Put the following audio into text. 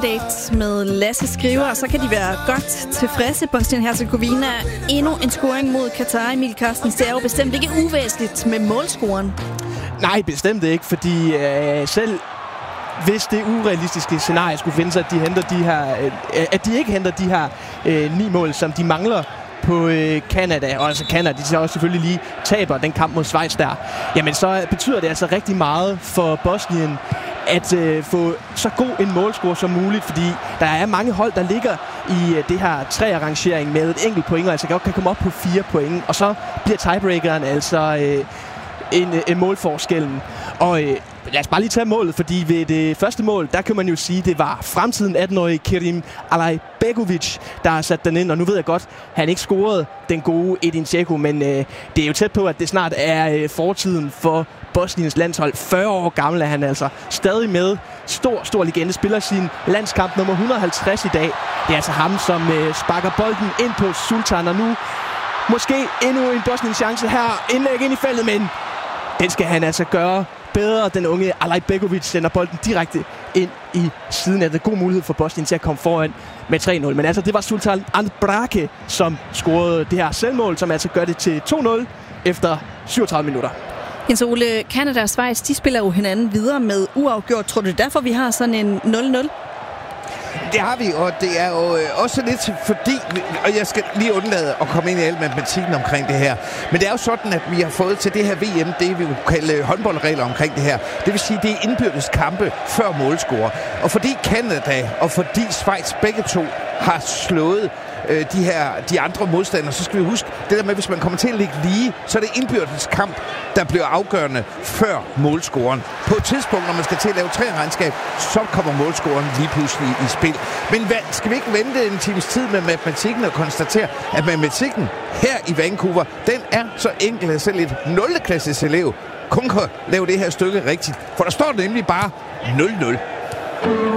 Update med Lasse Skriver, og så kan de være godt tilfredse. Bosnien-Herzegovina endnu en scoring mod Katar. Emil Carstens, det er jo bestemt ikke uvæsentligt med målscoren. Nej, bestemt ikke, fordi selv hvis det urealistiske scenarie skulle finde sig, at de ikke henter de her 9 mål, som de mangler på Canada, og altså Canada, de så også selvfølgelig lige taber den kamp mod Schweiz der, jamen så betyder det altså rigtig meget for Bosnien at få så god en målscore som muligt, fordi der er mange hold, der ligger i det her 3-rangering med et enkelt point, og altså godt kan komme op på 4 point, og så bliver tiebreakeren altså en målforskellen. Og lad os bare lige tage målet, fordi ved det første mål, der kan man jo sige, det var fremtiden 18-årige Kerim Alajbegovic, der har sat den ind. Og nu ved jeg godt, han ikke scorede den gode Edin Dzeko, men det er jo tæt på, at det snart er fortiden for Bosniens landshold. 40 år gammel er han altså. Stadig med. Stor legende. Spiller sin landskamp nummer 150 i dag. Det er altså ham, som sparker bolden ind på Sultan. Og nu måske endnu en Bosniens chance her. Indlæg ind i feltet, men den skal han altså gøre bedre. Den unge Alajbegovic sender bolden direkte ind i siden af det. God mulighed for Bosnien til at komme foran med 3-0. Men altså, det var Sultan Andrake, som scorede det her selvmål, som altså gør det til 2-0 efter 37 minutter. Jens Ole, Canada og Schweiz, de spiller jo hinanden videre med uafgjort. Tror du derfor, vi har sådan en 0-0? Det har vi, og det er jo også lidt fordi, og jeg skal lige undlade at komme ind i al matematikken omkring det her, men det er jo sådan, at vi har fået til det her VM, det vi vil kalde håndboldregler omkring det her. Det vil sige, det er indbyrdes kampe før målscore. Og fordi Canada og fordi Schweiz begge to har slået de andre modstandere, så skal vi huske, det der med, hvis man kommer til at ligge lige, så er det indbyrdes kamp, der bliver afgørende før målscoren. På et tidspunkt, når man skal til at lave 3-regnskab, så kommer målscoren lige pludselig i spil. Men skal vi ikke vente en times tid med matematikken og konstatere, at matematikken her i Vancouver, den er så enkel, at selv et 0-klasses elev kun kan lave det her stykke rigtigt. For der står nemlig bare 0-0.